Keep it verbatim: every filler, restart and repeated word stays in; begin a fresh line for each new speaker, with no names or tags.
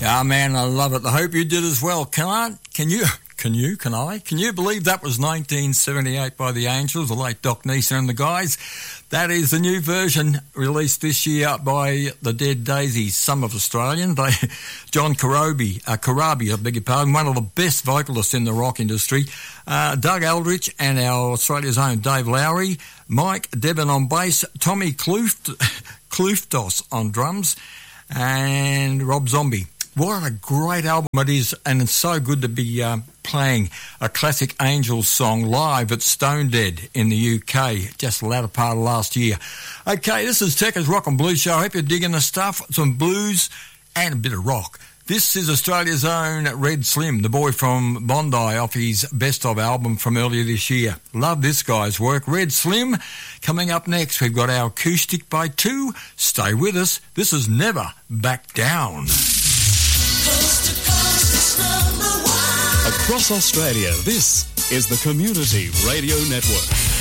Ah, man, I love it. I hope you did as well. Can I? Can you? Can you? Can I? Can you believe that was nineteen seventy-eight by the Angels, the late Doc Neeson and the guys? That is the new version released this year by the Dead Daisies, some of Australian. They, John Corabi, uh, Corabi, I beg your pardon, one of the best vocalists in the rock industry. Uh, Doug Aldrich and our Australia's own Dave Lowry, Mike Devon on bass, Tommy Kluft, Kluftos on drums, and Rob Zombie. What a great album it is, and it's so good to be uh, playing a classic Angels song live at Stone Dead in the U K, just the latter part of last year. Okay, this is Tekka's Rock and Blues Show. I hope you're digging the stuff, some blues and a bit of rock. This is Australia's own Red Slim, the boy from Bondi, off his Best Of album from earlier this year. Love this guy's work. Red Slim. Coming up next, we've got our Acoustic by Two. Stay with us. This is Never Back Down.
Coast to coast, it's number one.
Across Australia, this is the Community Radio Network.